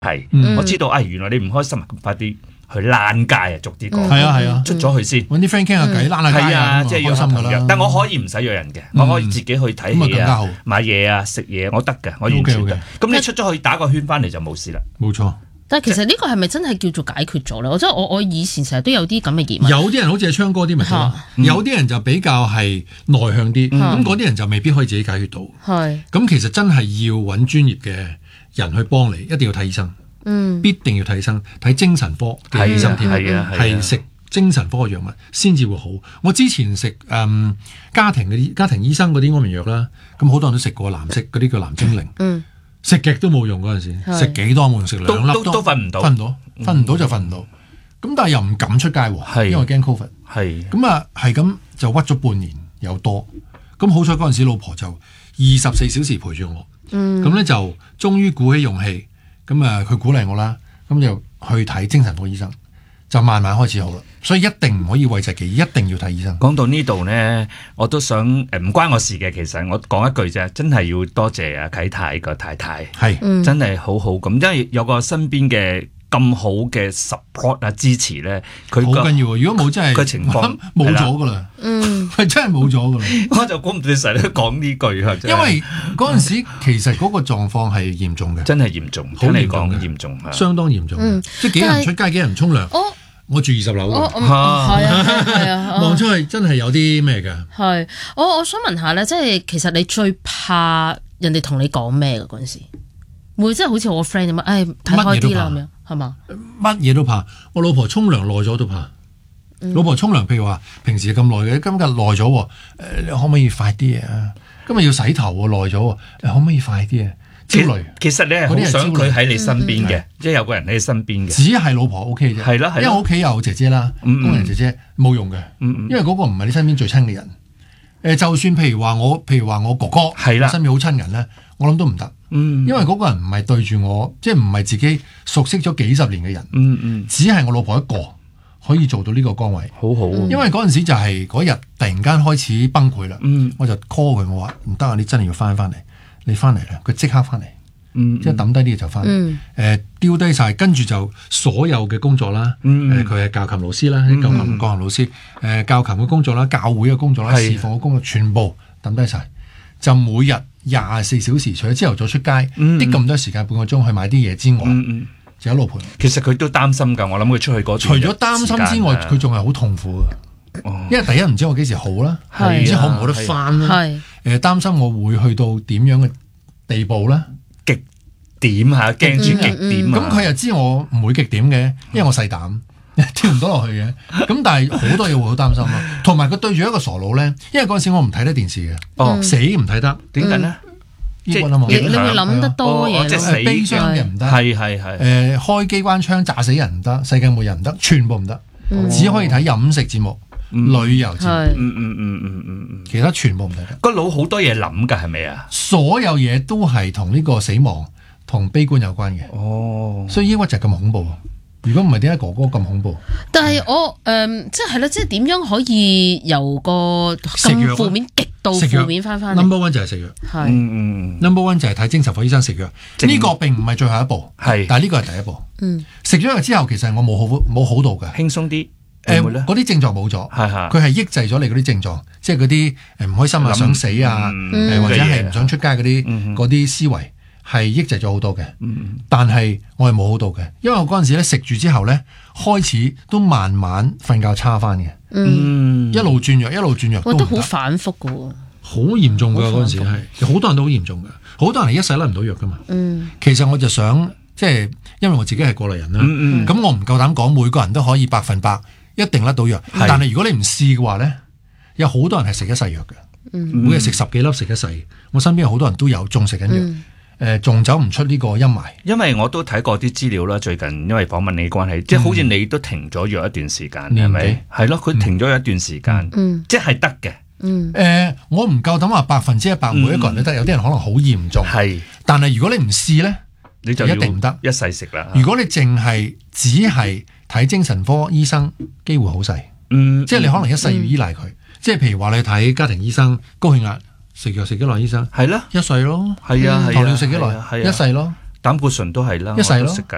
係，我知道原來你唔開心，咁快啲去爛街啊，逐啲講。 係啊， 出咗去先， 揾啲 friend 傾下偈，爛下街啊， 即係開心㗎啦。 但我可以唔使約人嘅，我可以自己去睇戲啊、買嘢啊、食嘢，我得嘅，我完全得。咁你出咗去打個圈翻嚟就冇事啦。 冇錯。 但係其實呢個係咪真係叫做解決咗咧？我以前成日都有啲咁嘅疑問。 有啲人好似係昌哥啲咪得咯，有啲人就比較係內向啲，咁嗰啲人就未必可以自己解決到。係。咁其實真係要揾專業嘅人去幫你，一定要睇醫生。必定要睇醫生，睇精神科嘅醫生添，係食精神科嘅藥物先至會好。我之前食家庭醫生嗰啲安眠藥啦，咁好多人都食過藍色嗰啲叫藍精靈，食極都冇用嗰陣時，食幾多冇用，食2粒都瞓唔到， 瞓唔到就瞓唔到。咁但係又唔敢出街喎，因為驚 Covid。咁啊係咁就屈咗半年有多。咁好彩嗰陣時老婆就24小時陪住我，咁咧就終於鼓起勇氣。咁啊，佢鼓勵我啦，咁就去睇精神科醫生，就慢慢開始好啦。所以一定唔可以諱疾忌醫，一定要睇醫生。 講到呢度呢，我都想唔關我事嘅，其實我講一句啫，真係要多謝阿啟泰個太太，係真係好好咁，因為有個身邊嘅咁好嘅 support 啊支持咧，佢好緊要啊！如果冇真係個情況冇咗噶啦，係真係冇咗噶啦。 我就估唔到你成日都講呢句， 因為嗰陣時其實嗰個狀況係嚴重嘅， 真係嚴重， 好嚴重，嚴重， 相當嚴重。即係幾人出街，幾人沖涼。我住20樓㗎， 係啊， 望出去真係有啲咩㗎。 係，我想問下咧，即係其實你最怕人哋同你講咩㗎嗰陣時？會即係好似我 friend 咁啊，睇開啲啦咁樣，係嘛？ 乜嘢都怕。我老婆沖涼耐咗都怕。老婆沖涼，譬如話平時咁耐嘅，今日耐咗，你可唔可以快啲啊？今日要洗頭喎，耐咗，可唔可以快啲啊？焦慮。 其實你係好想佢喺你身邊嘅，即係有個人喺你身邊嘅。 只係老婆 OK 啫， 係啦， 因為屋企有姐姐啦，工人姐姐冇用嘅，因為嗰個唔係你身邊最親嘅人。就算譬如話我哥哥係啦，身邊好親人咧，我諗都唔得。因為嗰個人唔係對住我，即係唔係自己熟悉咗幾十年嘅人。只係我老婆一個可以做到呢個崗位， 好好。 因為嗰陣時就係嗰日突然間開始崩潰啦，我就 call 佢，我話唔得啊，你真係要翻嚟，你翻嚟啦，佢即刻翻嚟，即係抌低啲嘢就翻嚟，丟低晒，跟住就所有嘅工作啦，佢係教琴老師啦，鋼琴老師，教琴嘅工作啦，教會嘅工作啦，侍奉嘅工作全部抌低晒，就每日24小時，除咗朝頭早出街，啲咁多時間半個鐘去買啲嘢之外，就一路陪。 其實佢都擔心㗎，我諗佢出去嗰除咗擔心之外，佢仲係好痛苦嘅，因為第一唔知我幾時好啦，唔知好唔好得翻啦，擔心我會去到點樣嘅地步啦， 極點嚇，驚住極點。 咁佢又知我唔會極點嘅，因為我細膽，跳唔到落去嘅。咁但係好多嘢會好擔心咯。同埋佢對住一個傻佬咧，因為嗰陣時我唔睇得電視嘅，死唔睇得。 點解咧？ 你會諗得多嘢， 即係悲傷嘅唔得， 係開機關槍炸死人唔得，世界末日唔得，全部唔得，只可以睇飲食節目、旅遊節目，其他全部唔睇得。 個腦好多嘢諗㗎，係咪啊？ 所有嘢都係同呢個死亡同悲觀有關嘅。所以抑鬱就係咁恐怖。如果唔係點解哥哥咁恐怖？ 但係我即係啦，即係點樣可以由個咁負面極度負面翻嚟 ？Number one 就係食藥，係Number one 就係睇精神科醫生食藥。呢個並唔係最後一步，係，但係呢個係第一步。食咗藥之後，其實我冇好到嘅， 輕鬆啲。 嗰啲症狀冇咗，佢係抑制咗你嗰啲症狀，即係嗰啲唔開心啊、想死啊，或者係唔想出街嗰啲思維。係抑制咗好多嘅，但係我係冇好到嘅，因為我嗰陣時咧食住之後咧，開始都慢慢瞓覺差翻嘅，一路轉藥， 我都好反覆噶， 好嚴重噶嗰陣時係，好多人都好嚴重噶，好多人係一世甩唔到藥噶嘛。其實我就想即係，因為我自己係過來人啦，咁我唔夠膽講每個人都可以100%一定甩到藥，但係如果你唔試嘅話咧，有好多人係食一世藥嘅，每日食10幾粒食一世，我身邊有好多人都有仲食緊藥。仲走唔出呢個陰霾， 因為我都睇過啲資料啦。最近因為訪問你關係，即係好似你都停咗藥一段時間，係咪？係咯，佢停咗一段時間，即係得嘅。 我唔夠膽話100%每一個人都得，有啲人可能好嚴重。係，但係如果你唔試咧， 你就一定唔得， 一世食啦。 如果你淨係只係睇精神科醫生，機會好細。即係你可能一世要依賴佢。即係譬如話你睇家庭醫生，高血壓。食藥食幾耐？醫生係啦，一世咯，係啊，糖尿食幾耐？一世咯， 膽固醇都係啦， 一世咯， 食緊。